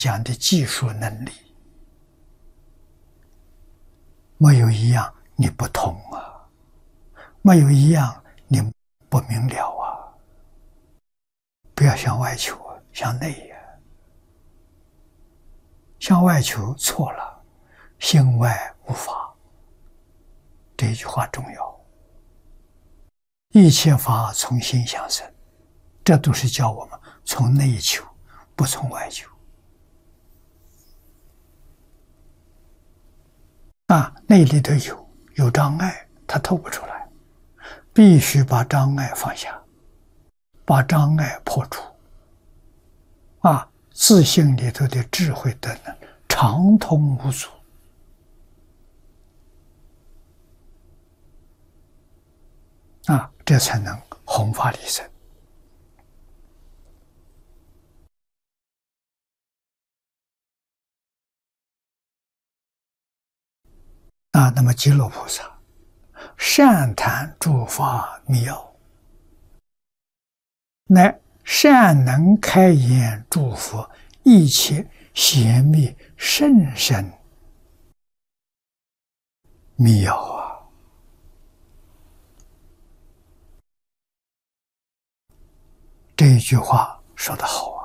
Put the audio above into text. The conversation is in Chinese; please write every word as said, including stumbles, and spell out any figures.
讲的技术能力，没有一样你不通啊，没有一样你不明了啊。不要向外求，向内呀、啊。向外求错了，心外无法。这句话重要。一切法从心想生，这都是教我们从内求，不从外求。啊，内里头有有障碍，它透不出来，必须把障碍放下，把障碍破除。啊，自性里头的智慧等等畅通无阻。啊，这才能弘法利生。啊，那么极乐菩萨善谈诸法密要，乃善能开言诸佛一切贤密甚深密要啊！这一句话说得好啊。